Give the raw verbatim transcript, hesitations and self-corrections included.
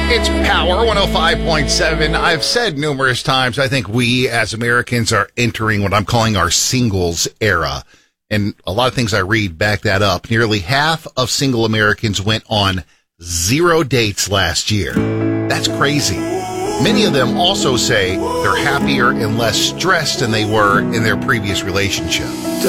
It's Power one oh five point seven. I've said numerous times, I think we as Americans are entering what I'm calling our singles era. And a lot of things I read back that up. Nearly half of single Americans went on zero dates last year. That's crazy. Many of them also say they're happier and less stressed than they were in their previous relationship.